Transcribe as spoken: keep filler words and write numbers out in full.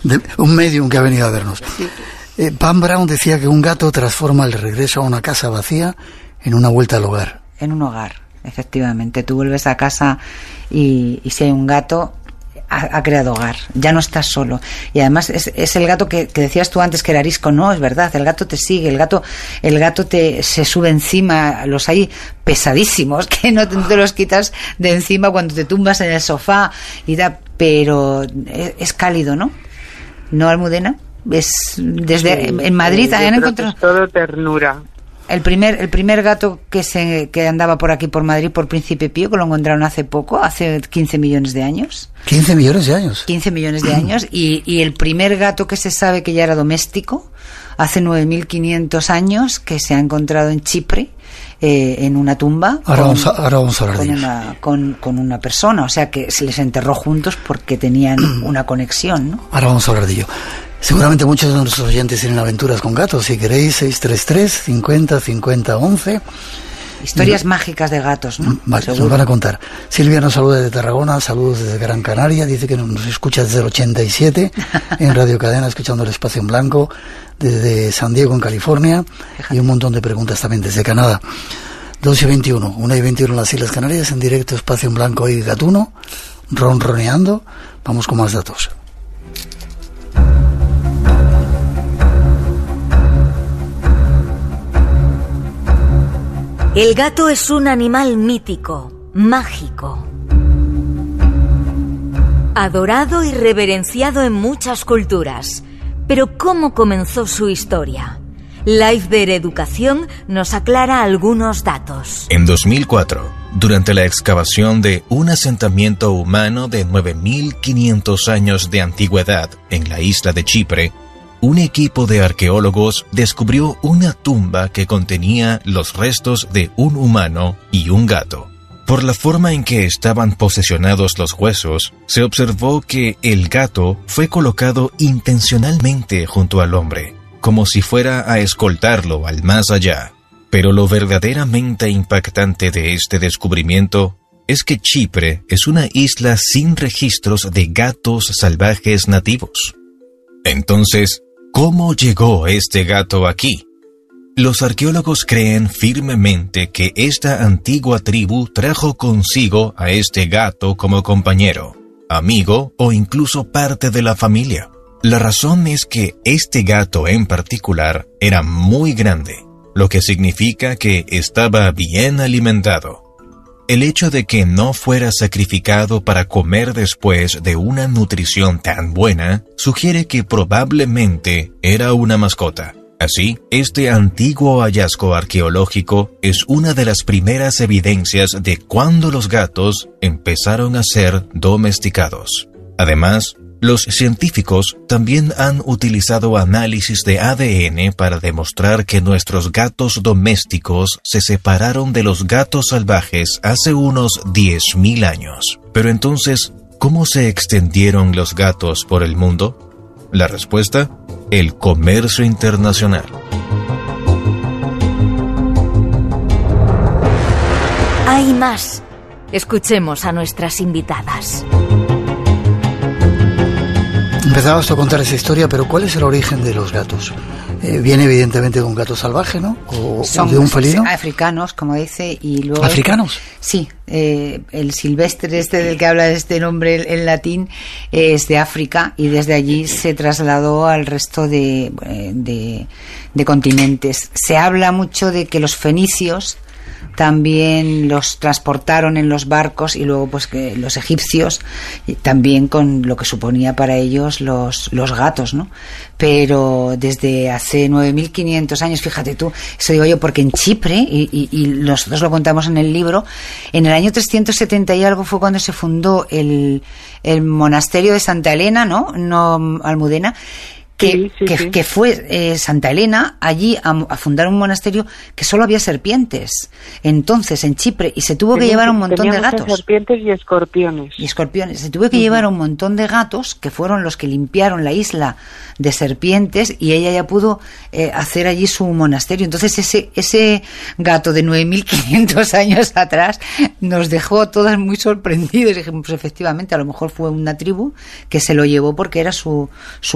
de, un medium que ha venido a vernos. Sí. Eh, Pam Brown decía que un gato transforma el regreso a una casa vacía en una vuelta al hogar. En un hogar, efectivamente. Tú vuelves a casa y, y si hay un gato, ha, ha creado hogar. Ya no estás solo. Y además es, es el gato que, que decías tú antes que era arisco. No, es verdad. El gato te sigue. El gato, el gato te se sube encima. Los hay pesadísimos que no te, no te los quitas de encima cuando te tumbas en el sofá y da. Pero es, es cálido, ¿no? ¿No, Almudena? Es desde Sí, en Madrid sí, han yo encontrado creo que es todo ternura. el primer el primer gato que se que andaba por aquí por Madrid por Príncipe Pío, que lo encontraron hace poco, hace quince millones de años. quince millones de años. quince millones de años y, y el primer gato que se sabe que ya era doméstico hace nueve mil quinientos años, que se ha encontrado en Chipre. Eh, en una tumba ahora, con, vamos a, ahora vamos a hablar con, de ellos. una, con, con una persona, o sea que se les enterró juntos porque tenían una conexión, ¿no? Ahora vamos a hablar de ello. Seguramente muchos de nuestros oyentes tienen aventuras con gatos. Si queréis, seis tres tres, cincuenta, cincuenta, once. Historias y... mágicas de gatos, ¿no? Vale, Seguro. nos van a contar. Silvia nos saluda desde Tarragona, saludos desde Gran Canaria, dice que nos escucha desde el ochenta y siete en Radio Cadena, escuchando el Espacio en Blanco, desde San Diego, en California, y un montón de preguntas también desde Canadá. dos y veintiuno, una y veintiuno en las Islas Canarias, en directo Espacio en Blanco y Gatuno, ronroneando. Vamos con más datos. El gato es un animal mítico, mágico, adorado y reverenciado en muchas culturas. Pero ¿cómo comenzó su historia? Lifebear Educación nos aclara algunos datos. En dos mil cuatro, durante la excavación de un asentamiento humano de nueve mil quinientos años de antigüedad en la isla de Chipre, un equipo de arqueólogos descubrió una tumba que contenía los restos de un humano y un gato. Por la forma en que estaban posesionados los huesos, se observó que el gato fue colocado intencionalmente junto al hombre, como si fuera a escoltarlo al más allá. Pero lo verdaderamente impactante de este descubrimiento es que Chipre es una isla sin registros de gatos salvajes nativos. Entonces, ¿cómo llegó este gato aquí? Los arqueólogos creen firmemente que esta antigua tribu trajo consigo a este gato como compañero, amigo o incluso parte de la familia. La razón es que este gato en particular era muy grande, lo que significa que estaba bien alimentado. El hecho de que no fuera sacrificado para comer después de una nutrición tan buena sugiere que probablemente era una mascota. Así, este antiguo hallazgo arqueológico es una de las primeras evidencias de cuándo los gatos empezaron a ser domesticados. Además, los científicos también han utilizado análisis de A D N para demostrar que nuestros gatos domésticos se separaron de los gatos salvajes hace unos diez mil años. Pero entonces, ¿cómo se extendieron los gatos por el mundo? La respuesta: el comercio internacional. Hay más. Escuchemos a nuestras invitadas. Empezabas a contar esa historia, pero ¿cuál es el origen de los gatos? Eh, viene evidentemente de un gato salvaje, ¿no? O Son de un felino. Africanos, como dice, y luego... ¿Africanos? Sí, eh, el silvestre este del que habla de este nombre en latín eh, es de África y desde allí se trasladó al resto de, de, de continentes. Se habla mucho de que los fenicios también los transportaron en los barcos y luego pues que los egipcios también con lo que suponía para ellos los, los gatos, ¿no? Pero desde hace nueve mil quinientos años, fíjate tú, eso digo yo porque en Chipre, y, y, y nosotros lo contamos en el libro, en el año trescientos setenta y algo fue cuando se fundó el, el monasterio de Santa Elena, ¿no? No, Almudena. Que, sí, sí, que, sí. que fue eh, Santa Elena allí a, a fundar un monasterio que solo había serpientes entonces en Chipre y se tuvo que Tenía, llevar a un montón de gatos serpientes y escorpiones y escorpiones se tuvo que uh-huh. llevar a un montón de gatos que fueron los que limpiaron la isla de serpientes y ella ya pudo eh, hacer allí su monasterio. Entonces ese ese gato de nueve mil quinientos años atrás nos dejó a todas muy sorprendidos y dijimos, pues efectivamente a lo mejor fue una tribu que se lo llevó porque era su, su